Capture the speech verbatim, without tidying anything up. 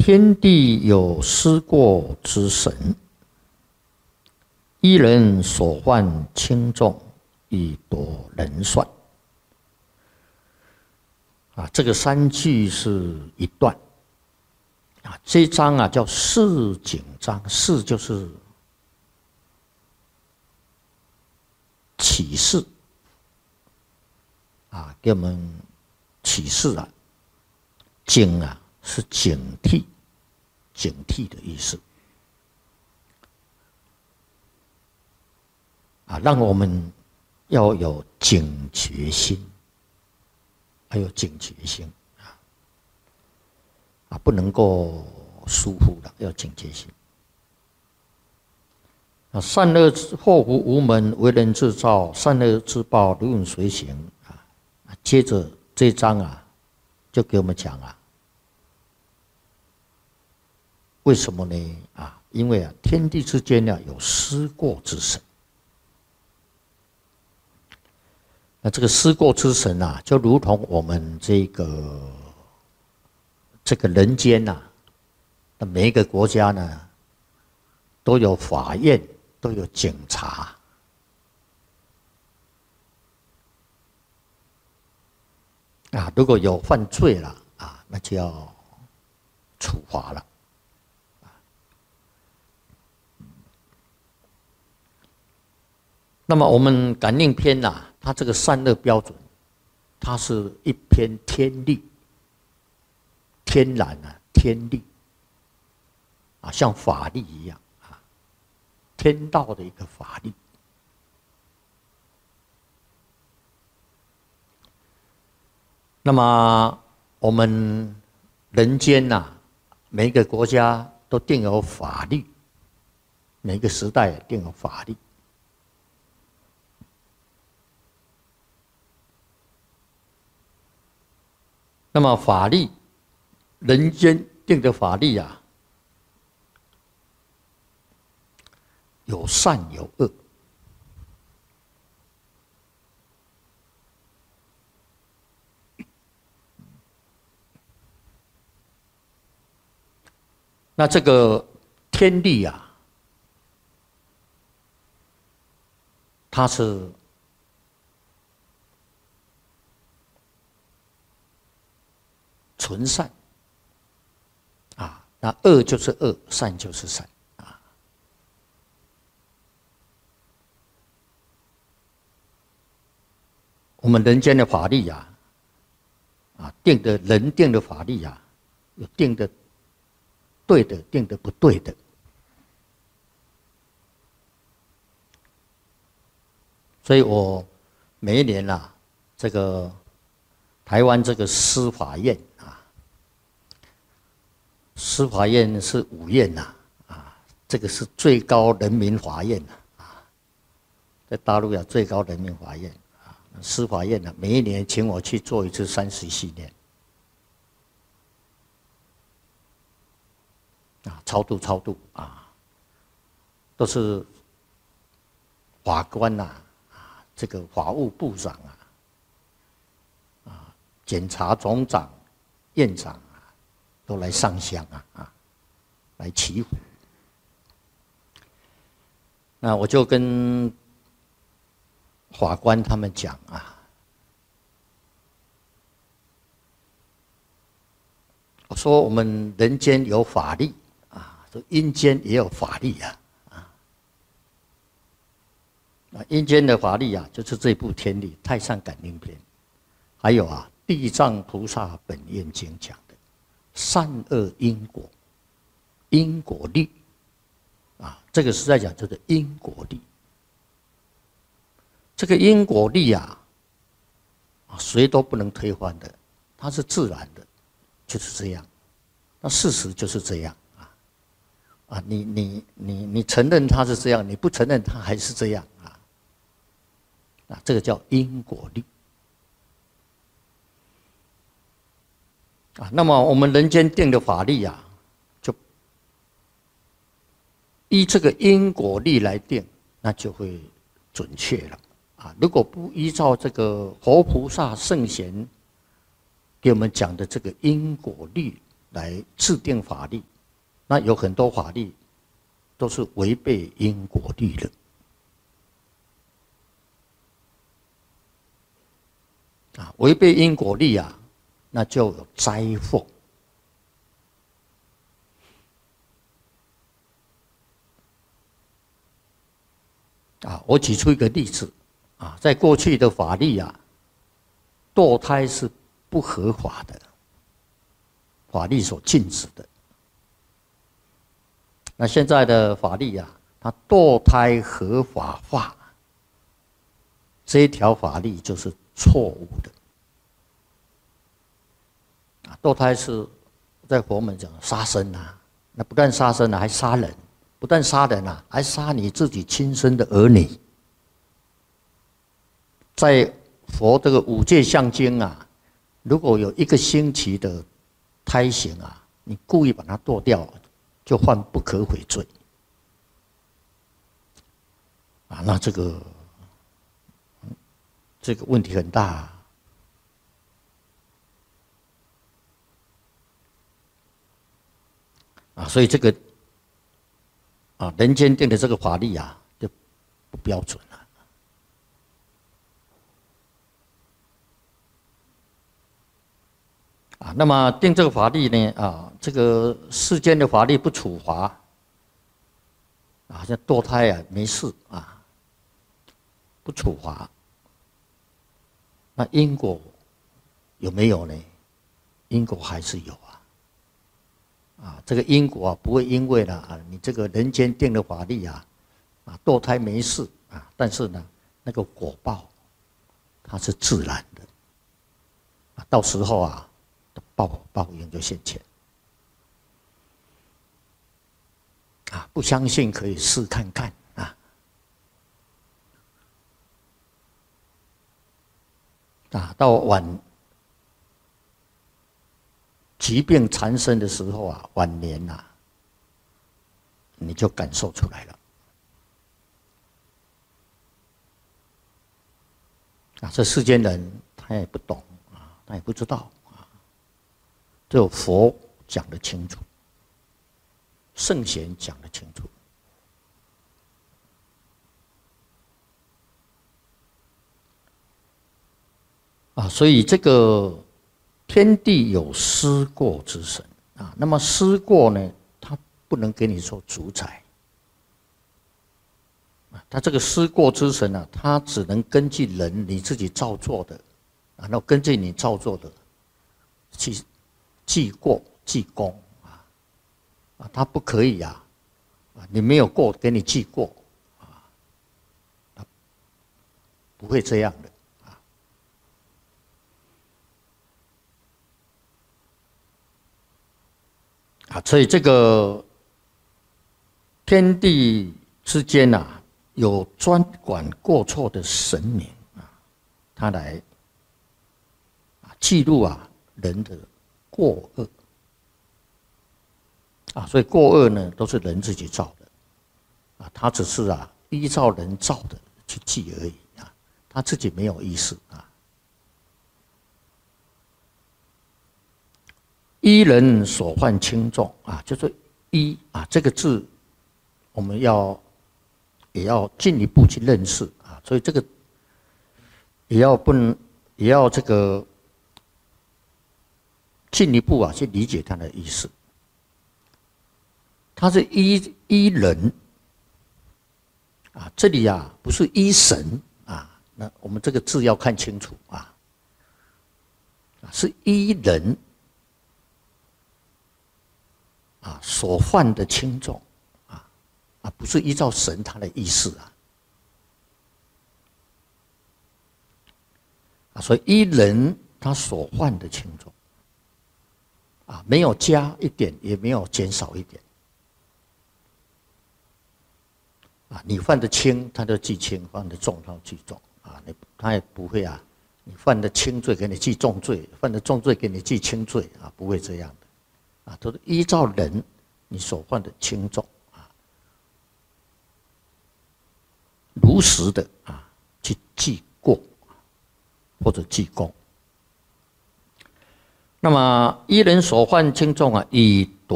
天地有思过之神，一人所患轻重，以夺人算。啊，这个三句是一段。啊，这一章啊叫示警章，示就是启示，啊，给我们启示啊。警啊是警惕，警惕的意思。啊，让我们要有警觉心，要有警觉心啊，啊，不能够疏忽的，要警觉心。啊，善恶祸福无门，为人自造；善恶之报，如影随形啊。接着这一章啊，就给我们讲啊，为什么呢？啊，因为啊，天地之间呢有思过之神。那这个思过之神啊，就如同我们这个这个人间呐、啊，那每一个国家呢都有法院，都有警察。啊，如果有犯罪了啊，那就要处罚了。那么我们感应篇呐、啊，它这个善恶标准，它是一篇天律，天然啊，天律啊，像法律一样啊，天道的一个法律。那么我们人间呐、啊，每一个国家都定有法律，每一个时代也定有法律。那么法律，人间定的法律啊，有善有恶。那这个天律啊，它是纯善啊，那恶就是恶，善就是善啊。我们人间的法律啊，啊定的人定的法律啊，有定的对的，定的不对的。所以我每一年啊，这个台湾这个司法院啊，司法院是五院呐，啊，这个是最高人民法院呐，啊，在大陆有最高人民法院啊，司法院呢，每一年请我去做一次三十系列，啊，超度超度啊，都是法官呐、啊。这个法务部长啊，啊，检察总长、院长啊，都来上香啊，啊，来祈福。那我就跟法官他们讲啊，我说我们人间有法律啊，说阴间也有法律啊。啊，阴间的法律啊，就是这部天律《太上感应篇》，还有啊，《地藏菩萨本愿经》讲的善恶因果，因果律啊，这个实在讲就是因果律。这个因果律啊，啊，谁都不能推翻的，它是自然的，就是这样。那事实就是这样啊，啊，你你你你承认它是这样，你不承认它还是这样。啊，这个叫因果律啊。那么我们人间定的法律啊，就依这个因果律来定，那就会准确了啊。如果不依照这个佛菩萨圣贤给我们讲的这个因果律来制定法律，那有很多法律都是违背因果律的。啊，违背因果律啊，那就有灾祸。啊，我举出一个例子，啊，在过去的法律啊，堕胎是不合法的，法律所禁止的。那现在的法律啊，它堕胎合法化，这一条法律就是错误的。啊，堕胎是在佛门讲杀生啊，那不但杀生啊，还杀人，不但杀人啊，还杀你自己亲生的儿女。在佛这个五戒相经啊，如果有一个星期的胎形啊，你故意把它剁掉，就犯不可悔罪。啊，那这个这个问题很大啊。啊，所以这个啊，人间定的这个法律啊，就不标准了。啊，那么定这个法律呢，啊，这个世间的法律不处罚，啊，像堕胎啊，没事啊，不处罚。那因果有没有呢？因果还是有啊。啊，这个因果啊，不会因为呢啊，你这个人间定的法律啊，啊，堕胎没事啊，但是呢，那个果报它是自然的，啊，到时候啊，报报应就现前。啊，不相信可以试看看啊。啊，到晚疾病缠身的时候啊，晚年呐、啊，你就感受出来了。啊，这世间人他也不懂啊，他也不知道啊，只有佛讲得清楚，圣贤讲得清楚。啊，所以这个天地有思过之神啊，那么思过呢，它不能给你做主宰。啊，他这个思过之神呢、啊，他只能根据人你自己造作的，然后根据你造作的去记过记功啊，啊，他不可以呀、啊，啊，你没有过给你记过啊，他不会这样的。啊，所以这个天地之间啊，有专管过错的神明啊，他来啊记录啊人的过恶啊，所以过恶呢都是人自己造的啊，他只是啊依照人造的去记而已啊，他自己没有意识啊。依人所犯轻重啊，就是依啊这个字，我们要也要进一步去认识啊，所以这个也要不能也要这个进一步啊去理解它的意思。它是依依人啊，这里啊不是依神啊，那我们这个字要看清楚啊，是依人。啊，所犯的轻重，啊啊，不是依照神他的意思啊，啊，所以依人他所犯的轻重，啊，没有加一点，也没有减少一点，啊，你犯的轻，他就记轻；犯的重，他就记重，啊，你他也不会啊，你犯的轻罪给你记重罪，犯的重罪给你记轻罪，啊，不会这样的。啊，都是依照人你所犯的轻重啊，如实的啊去记过或者记功。 那么一人所犯轻重啊，以